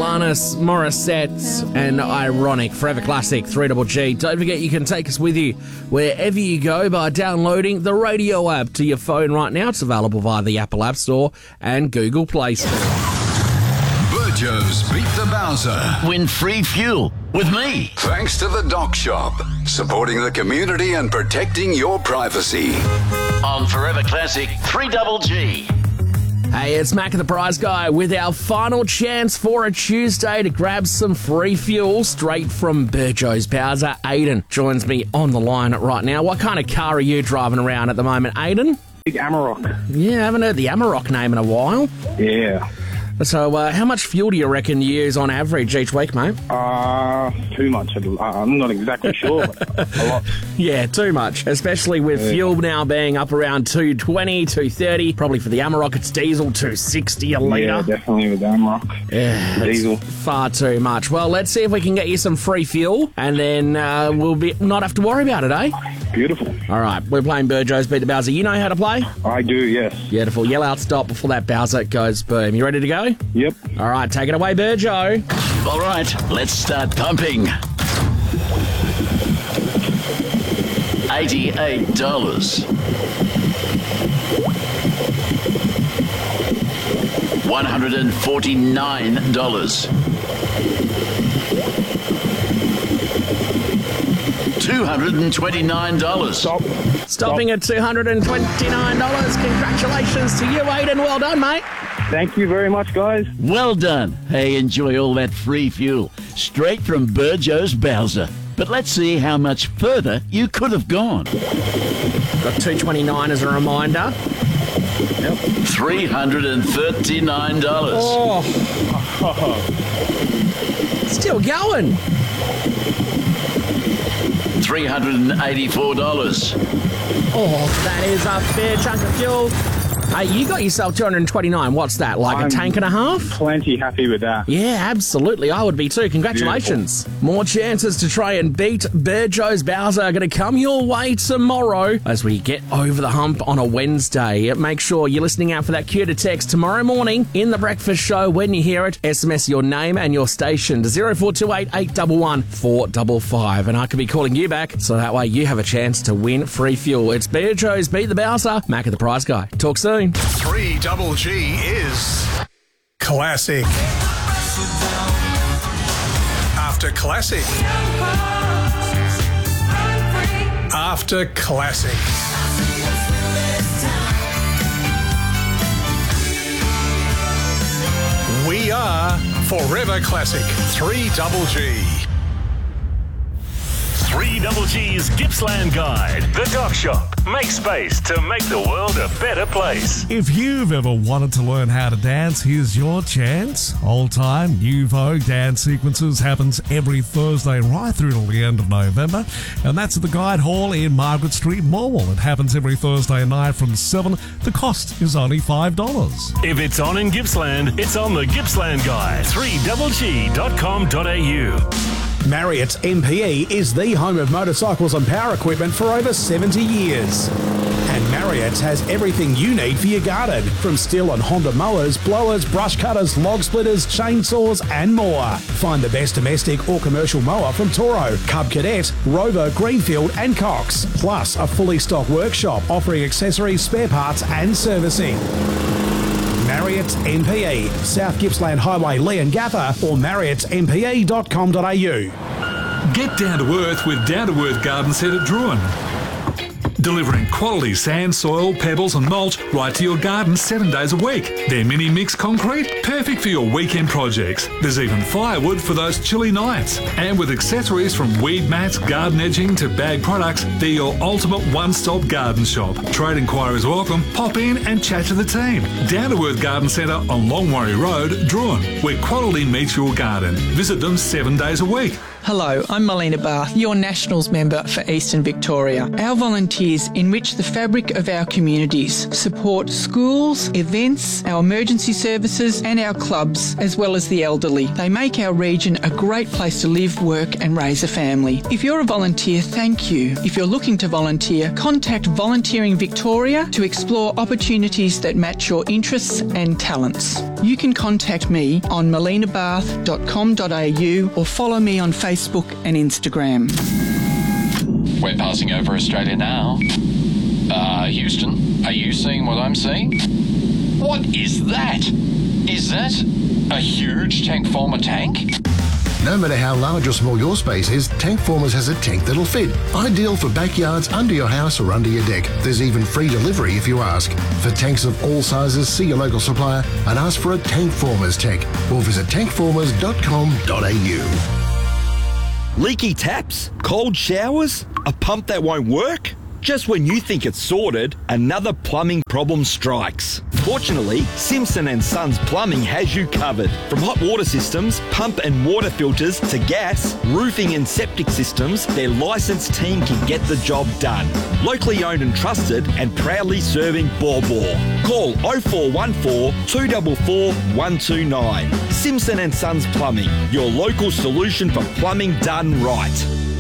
Alanis Morissette and Ironic, Forever Classic, 3GG. Don't forget you can take us with you wherever you go by downloading the radio app to your phone right now. It's available via the Apple App Store and Google Play Store. Burjo's Beat the Bowser. Win free fuel with me. Thanks to the Doc Shop, supporting the community and protecting your privacy. On Forever Classic 3GG. Hey, it's Mac the Prize Guy with our final chance for a Tuesday to grab some free fuel straight from Burjo's Bowser. Aiden joins me on the line right now. What kind of car are you driving around at the moment, Aiden? Big Amarok. Yeah, I haven't heard the Amarok name in a while. Yeah. So, how much fuel do you reckon you use on average each week, mate? Too much. I'm not exactly sure, but a lot. Yeah, too much. Especially with fuel now being up around 220, 230. Probably for the Amarok, it's diesel, 260 a litre. Yeah, definitely with the Amarok. Yeah, Diesel. Far too much. Well, let's see if we can get you some free fuel, and then we'll not have to worry about it, eh? Beautiful. All right, we're playing Burjo's Beat the Bowser. You know how to play? I do, yes. Beautiful. Yell out stop before that Bowser goes boom. You ready to go? Yep. All right, take it away, Burjo. All right, let's start pumping. $88. $149. $229. Stop. Stopping at $229. Congratulations to you, Aiden. Well done, mate. Thank you very much, guys. Well done. Hey, enjoy all that free fuel. Straight from Burjo's Bowser. But let's see how much further you could have gone. Got $229 as a reminder. Yep. $339. Oh. Still going. $384. Oh, that is a fair chunk of fuel. Hey, you got yourself 229. What's that, like a tank and a half? Plenty happy with that. Yeah, absolutely. I would be too. Congratulations. Beautiful. More chances to try and beat Burjo's Bowser are going to come your way tomorrow as we get over the hump on a Wednesday. Make sure you're listening out for that cue to text tomorrow morning in the breakfast show. When you hear it, SMS your name and your station to 0428 811 455. And I could be calling you back so that way you have a chance to win free fuel. It's Burjo's Beat the Bowser. Mac the Prize Guy. Talk soon. 3GG is classic. After classic. After classic. We are Forever Classic 3GG. 3GG's Gippsland Guide. The Doc Shop. Make space to make the world a better place. If you've ever wanted to learn how to dance, here's your chance. Old-time, new Vogue dance sequences happens every Thursday right through till the end of November. And that's at the Guide Hall in Margaret Street, Morwell. It happens every Thursday night from 7. The cost is only $5. If it's on in Gippsland, it's on the Gippsland Guide. 3GG.com.au. Marriott's MPE is the home of motorcycles and power equipment for over 70 years. And Marriott's has everything you need for your garden, from Stihl and Honda mowers, blowers, brush cutters, log splitters, chainsaws and more. Find the best domestic or commercial mower from Toro, Cub Cadet, Rover, Greenfield and Cox. Plus a fully stocked workshop offering accessories, spare parts and servicing. Marriott's MPE, South Gippsland Highway, Leongatha, or marriottsmpe.com.au. Get down to earth with Down to Earth Garden Centre Druin. Delivering quality sand, soil, pebbles and mulch right to your garden 7 days a week. Their mini mix concrete, perfect for your weekend projects. There's even firewood for those chilly nights. And with accessories from weed mats, garden edging to bag products, they're your ultimate one-stop garden shop. Trade inquiries welcome. Pop in and chat to the team. Down to Earth Garden Centre on Longwarry Road, Druin, where quality meets your garden. Visit them 7 days a week. Hello, I'm Melina Barth, your Nationals member for Eastern Victoria. Our volunteers volunteers enrich the fabric of our communities, support schools, events, our emergency services and our clubs, as well as the elderly. They make our region a great place to live, work and raise a family. If you're a volunteer, thank you. If you're looking to volunteer, contact Volunteering Victoria to explore opportunities that match your interests and talents. You can contact me on melinabath.com.au or follow me on Facebook and Instagram. We're passing over Australia now. Houston, are you seeing what I'm seeing? What is that? Is that a huge tank former tank? No matter how large or small your space is, Tank Formers has a tank that'll fit. Ideal for backyards, under your house or under your deck. There's even free delivery if you ask. For tanks of all sizes, see your local supplier and ask for a Tank Formers tank or visit tankformers.com.au. Leaky taps? Cold showers? A pump that won't work? Just when you think it's sorted, another plumbing problem strikes. Fortunately, Simpson & Sons Plumbing has you covered. From hot water systems, pump and water filters to gas, roofing and septic systems, their licensed team can get the job done. Locally owned and trusted and proudly serving Baw Baw. Call 0414 244 129. Simpson & Sons Plumbing, your local solution for plumbing done right.